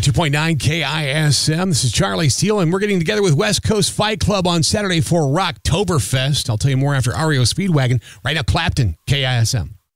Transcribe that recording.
92.9 KISM. This is Charlie Steele, and we're getting together with West Coast Fight Club on Saturday for Rocktoberfest. I'll tell you more after REO Speedwagon. Right now, Clapton, KISM.